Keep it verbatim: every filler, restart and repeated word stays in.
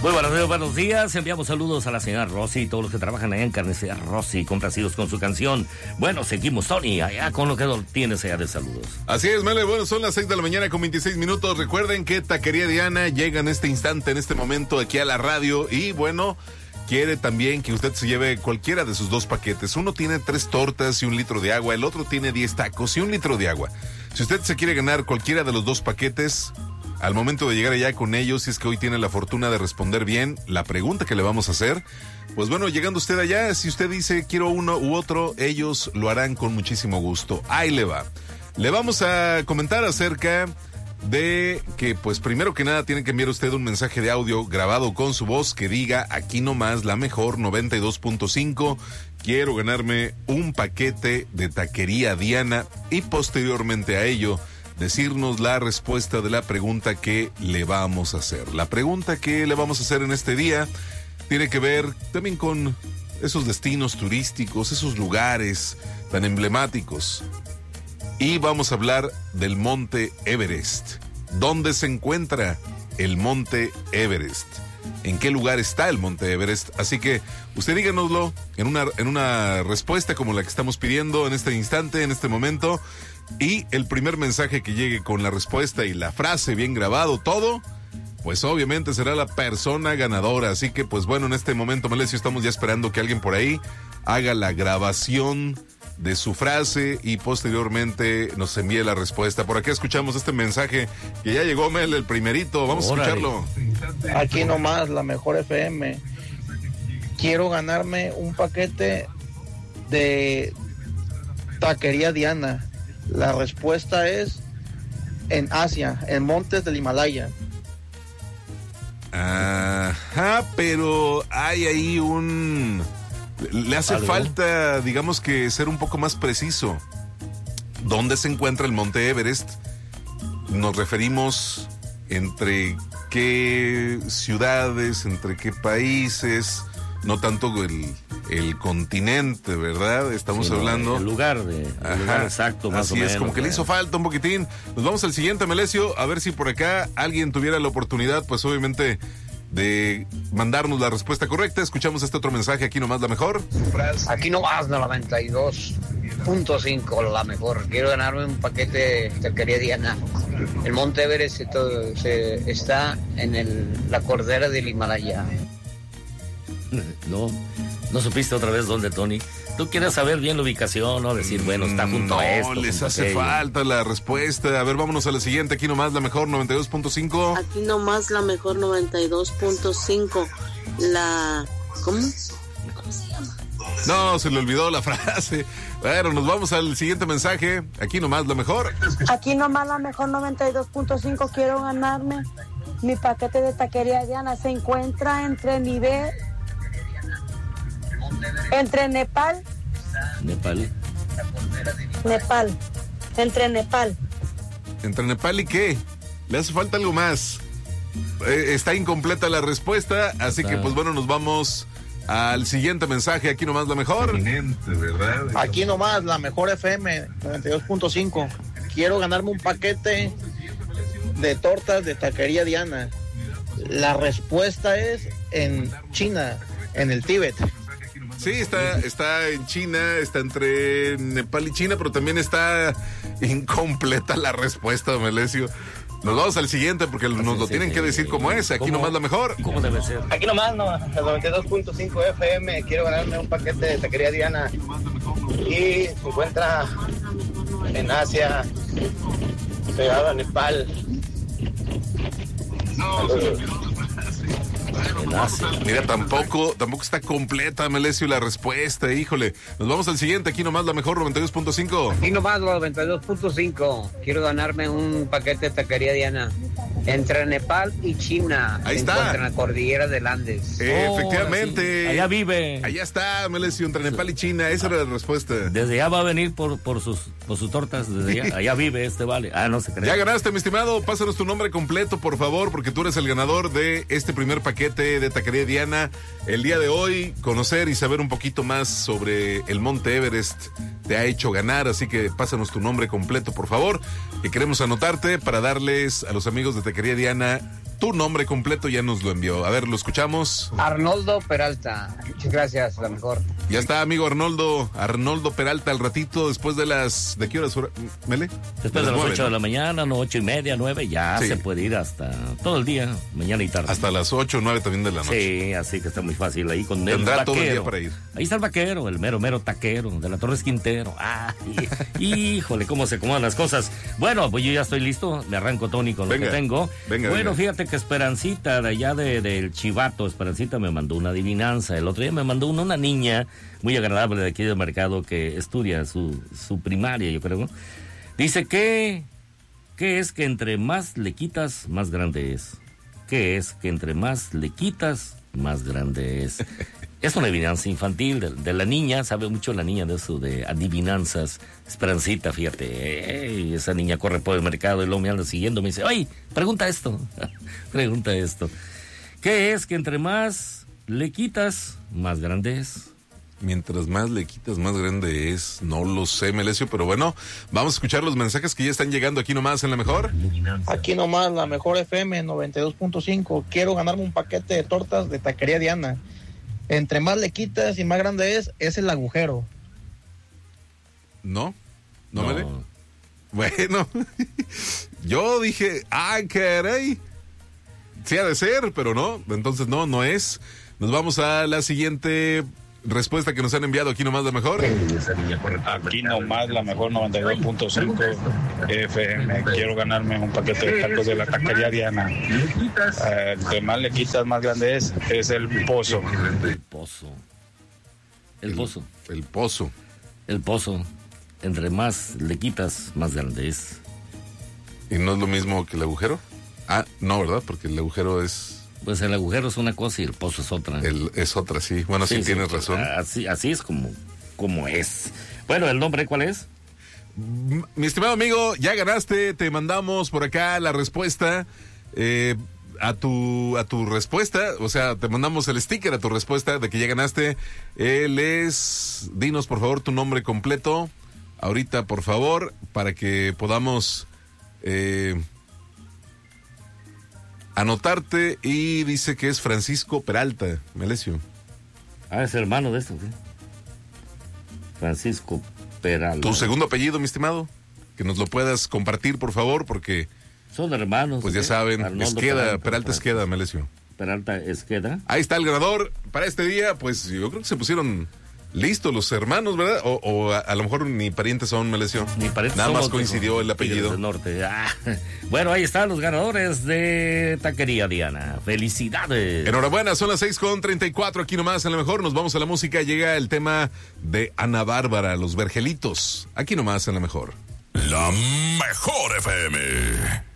Muy buenos días, buenos días. Enviamos saludos a la señora Rosy y todos los que trabajan allá en Carnicería Rosy, complacidos con su canción. Bueno, seguimos, Tony, allá con lo que tienes allá de saludos. Así es, Mele. Bueno, son las seis de la mañana con veintiséis minutos. Recuerden que Taquería Diana llega en este instante, en este momento, aquí a la radio. Y bueno, quiere también que usted se lleve cualquiera de sus dos paquetes. Uno tiene tres tortas y un litro de agua. El otro tiene diez tacos y un litro de agua. Si usted se quiere ganar cualquiera de los dos paquetes, al momento de llegar allá con ellos, si es que hoy tiene la fortuna de responder bien la pregunta que le vamos a hacer, pues bueno, llegando usted allá, si usted dice quiero uno u otro, ellos lo harán con muchísimo gusto. Ahí le va. Le vamos a comentar acerca de que, pues primero que nada, tiene que enviar usted un mensaje de audio grabado con su voz que diga aquí nomás la mejor noventa y dos punto cinco. Quiero ganarme un paquete de Taquería Diana y posteriormente a ello decirnos la respuesta de la pregunta que le vamos a hacer. La pregunta que le vamos a hacer en este día tiene que ver también con esos destinos turísticos, esos lugares tan emblemáticos. Y vamos a hablar del Monte Everest. ¿Dónde se encuentra el Monte Everest? ¿En qué lugar está el Monte Everest? Así que usted díganoslo en una, en una respuesta como la que estamos pidiendo en este instante, en este momento. Y el primer mensaje que llegue con la respuesta y la frase bien grabado, todo, pues obviamente será la persona ganadora. Así que pues bueno, en este momento, Melesio, estamos ya esperando que alguien por ahí haga la grabación de su frase y posteriormente nos envíe la respuesta. Por aquí escuchamos este mensaje que ya llegó, Mel, el primerito. Vamos Órale. a escucharlo. Aquí nomás, la mejor F M. Quiero ganarme un paquete de Taquería Diana. La respuesta es en Asia, en montes del Himalaya. Ajá, pero hay ahí un... Le hace ¿Algo? falta, digamos que ser un poco más preciso. ¿Dónde se encuentra el Monte Everest? Nos referimos entre qué ciudades, entre qué países, no tanto el, el continente, ¿verdad? Estamos sí, hablando... No, el lugar, de, el lugar exacto, más así o menos. Así es, como que le hizo falta un poquitín. Nos vamos al siguiente, Melesio, a ver si por acá alguien tuviera la oportunidad, pues obviamente, de mandarnos la respuesta correcta. Escuchamos este otro mensaje, aquí nomás la mejor. Aquí nomás la noventa y dos punto cinco, la mejor. Quiero ganarme un paquete de Taquería Diana. El Monte Everest se, se, está en el, la cordera del Himalaya. No, no supiste otra vez dónde, Tony. Tú quieres saber bien la ubicación, ¿no? Decir, bueno, está junto no, a esto. No, les hace aquello. falta la respuesta. A ver, vámonos a la siguiente. Aquí nomás la mejor noventa y dos punto cinco. Aquí nomás la mejor noventa y dos punto cinco. La... ¿Cómo? ¿Cómo se llama? No, se le olvidó la frase. Bueno, nos vamos al siguiente mensaje. Aquí nomás la mejor. Aquí nomás la mejor noventa y dos punto cinco. Quiero ganarme mi paquete de Taquería Diana. Se encuentra entre nivel... Entre Nepal. Nepal. Nepal. Entre Nepal. ¿Entre Nepal y qué? Le hace falta algo más. Eh, está incompleta la respuesta, así está. que pues bueno, nos vamos al siguiente mensaje. Aquí nomás la mejor. Aquí nomás la mejor F M noventa y dos punto cinco. Quiero ganarme un paquete de tortas de Taquería Diana. La respuesta es en China, en el Tíbet. Sí, está, está en China, está entre Nepal y China, pero también está incompleta la respuesta, Melesio. Nos vamos al siguiente porque nos sí, lo sí, tienen sí, que decir como es. Aquí nomás la mejor. ¿Cómo debe ser? Aquí nomás, no, la noventa y dos punto cinco F M. Quiero ganarme un paquete de Taquería Diana. Y se encuentra en Asia, pegado a Nepal. Saludos. Mira, tampoco, tampoco está completa, Melesio, la respuesta, híjole. Nos vamos al siguiente, aquí nomás la mejor noventa y dos punto cinco. Aquí nomás la noventa y dos punto cinco. Quiero ganarme un paquete de Taquería Diana. Entre Nepal y China. Ahí se está. encuentra en la cordillera de Andes. Eh, oh, efectivamente. Sí. Allá vive. Allá está, Melesio, entre Nepal y China. Esa era la respuesta. Desde allá va a venir por, por, sus, por sus tortas. Desde allá. Allá vive este vale. Ah, no se cree. Ya ganaste, mi estimado. Pásanos tu nombre completo, por favor, porque tú eres el ganador de este primer paquete de Taquería Diana. El día de hoy, conocer y saber un poquito más sobre el Monte Everest te ha hecho ganar, así que pásanos tu nombre completo, por favor, que queremos anotarte para darles a los amigos de Taquería Diana tu nombre completo, ya nos lo envió. A ver, lo escuchamos. Arnoldo Peralta. Muchas gracias, la mejor. Ya está, amigo Arnoldo. Arnoldo Peralta, al ratito, después de las... ¿De qué horas, Mele? Después de, de las ocho de la mañana, no, ocho y media, nueve, ya sí. Se puede ir hasta todo el día, mañana y tarde. Hasta las ocho o nueve también de la noche. Sí, así que está muy fácil ahí con el Tendrá vaquero. todo el día para ir. Ahí está el vaquero, el mero, mero taquero de la Torres Quintero. Ay, híjole, cómo se acomodan las cosas. Bueno, pues yo ya estoy listo, me arranco, Tony, con venga, lo que tengo. Venga, bueno, venga. Fíjate que Esperancita, de allá de, del Chivato, Esperancita me mandó una adivinanza. El otro día me mandó una, una niña muy agradable de aquí del mercado que estudia su, su primaria, yo creo, ¿no? Dice que, ¿qué es que entre más le quitas, más grande es? ¿Qué es que entre más le quitas, más grande es? Es una adivinanza infantil de, de la niña, sabe mucho la niña de eso, de adivinanzas. Esperancita, fíjate, ey, esa niña corre por el mercado y luego me anda siguiendo, me dice, oye, pregunta esto, pregunta esto. ¿Qué es que entre más le quitas, más grande es? Mientras más le quitas, más grande es. No lo sé, Melesio, pero bueno, vamos a escuchar los mensajes que ya están llegando aquí nomás en La Mejor. Aquí nomás, La Mejor F M noventa y dos punto cinco. Quiero ganarme un paquete de tortas de Taquería Diana. Entre más le quitas y más grande es, es el agujero. ¿No? ¿No, No. Mele? Bueno, yo dije, ah, caray. Sí ha de ser, pero no. Entonces no, no es. Nos vamos a la siguiente respuesta que nos han enviado aquí nomás La Mejor. Aquí nomás La Mejor noventa y dos punto cinco F M. Quiero ganarme un paquete de tacos de la Taquería Diana. Eh, entre más le quitas, más grande es. Es el pozo. El pozo. El, el pozo. El pozo. El pozo. Entre más le quitas, más grande es. ¿Y no es lo mismo que el agujero? Ah, no, ¿verdad? Porque el agujero es... Pues el agujero es una cosa y el pozo es otra. El, es otra, sí. Bueno, sí, sí tienes sí, razón. Así, así es como, como es. Bueno, ¿el nombre cuál es? Mi estimado amigo, ya ganaste. Te mandamos por acá la respuesta eh, a tu a tu respuesta. O sea, te mandamos el sticker a tu respuesta de que ya ganaste. Él es... Dinos, por favor, tu nombre completo. Ahorita, por favor, para que podamos... Eh, anotarte, y dice que es Francisco Peralta, Melesio. Ah, es hermano de esto, ¿sí? Francisco Peralta. Tu segundo apellido, mi estimado, que nos lo puedas compartir, por favor, porque... Son hermanos. Pues ya ¿sí? saben, Arnoldo Esqueda, Peralta, Peralta Esqueda, Melesio. Peralta Esqueda. Ahí está el ganador para este día, pues yo creo que se pusieron... Listos los hermanos, ¿verdad? O, o a, a lo mejor ni parientes son, Melesio. Ni parientes. Nada más coincidió el apellido. Del norte. Ah. Bueno, ahí están los ganadores de Taquería Diana. ¡Felicidades! Enhorabuena, son las seis con treinta y cuatro aquí nomás en La Mejor. Nos vamos a la música. Llega el tema de Ana Bárbara, Los Vergelitos. Aquí nomás en La Mejor. La Mejor F M.